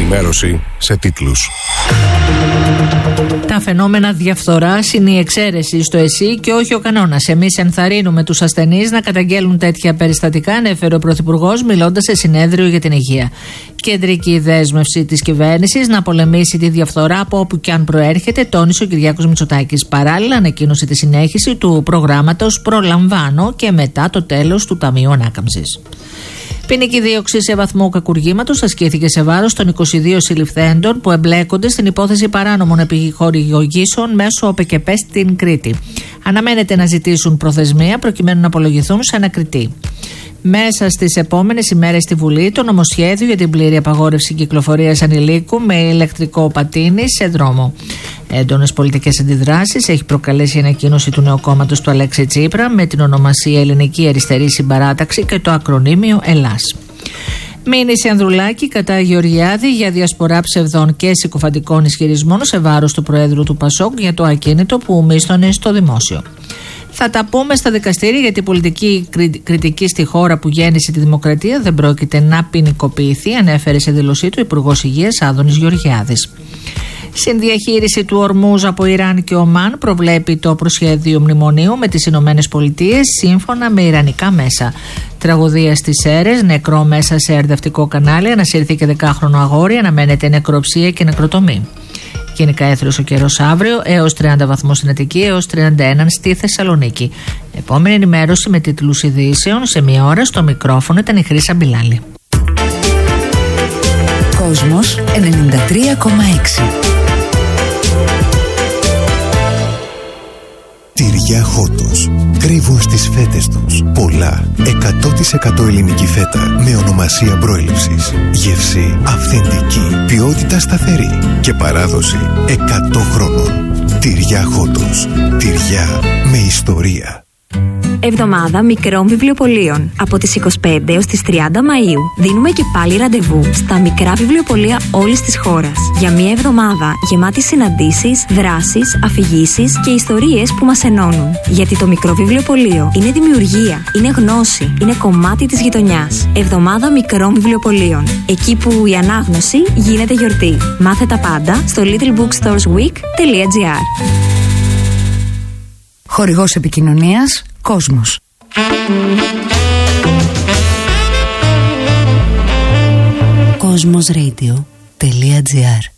Ενημέρωση σε τίτλους. Τα φαινόμενα διαφθοράς είναι η εξαίρεση στο ΕΣΥ και όχι ο κανόνας. Εμείς ενθαρρύνουμε τους ασθενείς να καταγγέλουν τέτοια περιστατικά, ανέφερε ο Πρωθυπουργός μιλώντας σε συνέδριο για την υγεία. Κεντρική δέσμευση της κυβέρνησης να πολεμήσει τη διαφθορά από όπου και αν προέρχεται, τόνισε ο Κυριάκος Μητσοτάκης. Παράλληλα, ανακοίνωσε τη συνέχιση του προγράμματος Προλαμβάνω και μετά το τέλος του Ταμείου Ανάκαμψης. Ποινική δίωξη σε βαθμό κακουργήματος ασκήθηκε σε βάρος των 22 συλληφθέντων που εμπλέκονται στην υπόθεση παράνομων επιχορηγήσεων μέσω ΟΠΕΚΕΠΕ στην Κρήτη. Αναμένεται να ζητήσουν προθεσμία προκειμένου να απολογηθούν σε ανακριτή. Μέσα στις επόμενες ημέρες στη Βουλή το νομοσχέδιο για την πλήρη απαγόρευση κυκλοφορίας ανηλίκου με ηλεκτρικό πατίνι σε δρόμο. Έντονες πολιτικές αντιδράσεις έχει προκαλέσει η ανακοίνωση του νέου κόμματος του Αλέξη Τσίπρα με την ονομασία Ελληνική Αριστερή Συμπαράταξη και το ακρονίμιο ΕΛΑΣ. Μήνυση Ανδρουλάκη κατά Γεωργιάδη για διασπορά ψευδών και συκοφαντικών ισχυρισμών σε βάρος του Προέδρου του ΠΑΣΟΚ για το ακίνητο που μίσθωνε στο δημόσιο. Θα τα πούμε στα δικαστήρια γιατί η πολιτική κριτική στη χώρα που γέννησε τη δημοκρατία δεν πρόκειται να ποινικοποιηθεί, ανέφερε σε δήλωσή του Υπουργός Υγείας Άδωνης Γεωργιάδης. Συνδιαχείριση του Ορμούζ από Ιράν και Ομάν προβλέπει το προσχέδιο μνημονίου με τις Ηνωμένες Πολιτείες σύμφωνα με ιρανικά μέσα. Τραγωδία στις Σέρρες, νεκρό μέσα σε ερδευτικό κανάλι, ανασύρθηκε 10χρονο αγόρι, αναμένεται νεκροψία και νεκροτομή. Γενικά έθρος ο καιρός αύριο, έως 30 βαθμούς στην Αττική, έως 31 στη Θεσσαλονίκη. Επόμενη ενημέρωση με τίτλους ειδήσεων σε μία ώρα. Στο μικρόφωνο ήταν η Χρύσα Μπιλάλη. Κόσμος 93,6. Τυριά Χότος. Κρύβουν στις φέτες τους πολλά 100% ελληνική φέτα με ονομασία προέλευσης. Γεύση αυθεντική, ποιότητα σταθερή και παράδοση 100 χρόνων. Τυριά Χότος. Τυριά με ιστορία. Εβδομάδα μικρών βιβλιοπωλείων. Από τις 25 έως τις 30 Μαΐου δίνουμε και πάλι ραντεβού στα μικρά βιβλιοπωλεία όλης της χώρας. Για μια εβδομάδα γεμάτη συναντήσεις, δράσεις, αφηγήσεις και ιστορίες που μας ενώνουν. Γιατί το μικρό βιβλιοπωλείο είναι δημιουργία, είναι γνώση, είναι κομμάτι της γειτονιάς. Εβδομάδα μικρών βιβλιοπωλείων. Εκεί που η ανάγνωση γίνεται γιορτή. Μάθε τα πάντα στο littlebookstoresweek.gr. Χορηγός επικοινωνίας Κόσμος. Cosmosradio.gr